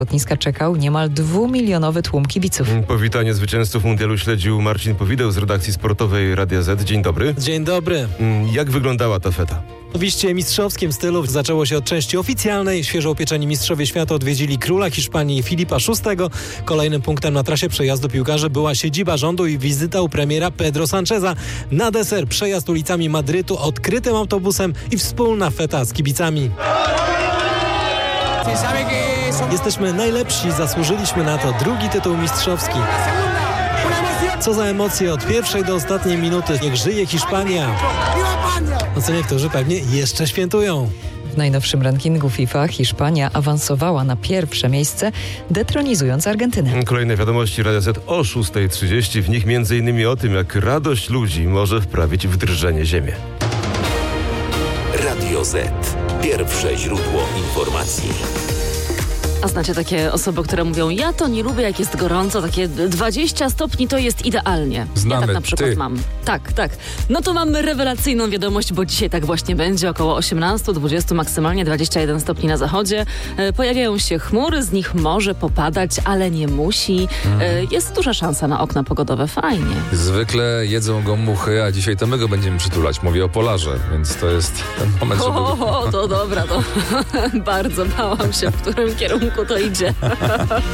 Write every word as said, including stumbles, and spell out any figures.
Lotniska czekał niemal dwumilionowy tłum kibiców. Powitanie zwycięzców mundialu śledził Marcin Powideł z redakcji sportowej Radia Z. Dzień dobry. Dzień dobry. Jak wyglądała ta feta? W oczywiście mistrzowskim stylu zaczęło się od części oficjalnej. Świeżo upieczeni mistrzowie świata odwiedzili króla Hiszpanii Filipa szóstego. Kolejnym punktem na trasie przejazdu piłkarzy była siedziba rządu i wizyta u premiera Pedro Sancheza. Na deser przejazd ulicami Madrytu odkrytym autobusem i wspólna feta z kibicami. Jesteśmy najlepsi, zasłużyliśmy na to. Drugi tytuł mistrzowski. Co za emocje od pierwszej do ostatniej minuty. Niech żyje Hiszpania. No co niektórzy pewnie jeszcze świętują. W najnowszym rankingu FIFA Hiszpania awansowała na pierwsze miejsce, detronizując Argentynę. Kolejne wiadomości Radia Z o szósta trzydzieści. W nich między innymi o tym, jak radość ludzi może wprawić w drżenie ziemię. Radio Z. Pierwsze źródło informacji. A znacie takie osoby, które mówią, ja to nie lubię, jak jest gorąco, takie dwadzieścia stopni to jest idealnie. Znamy, ja tak na przykład ty. mam. Tak, tak. No to mamy rewelacyjną wiadomość, bo dzisiaj tak właśnie będzie, około osiemnaście, dwadzieścia, maksymalnie dwadzieścia jeden stopni na zachodzie. E, pojawiają się chmury, z nich może popadać, ale nie musi. E, jest duża szansa na okna pogodowe, fajnie. Zwykle jedzą go muchy, a dzisiaj to my go będziemy przytulać. Mówię o polarze, więc to jest ten moment, żeby... O, to dobra, to bardzo bałam się, w którym kierunku to idzie.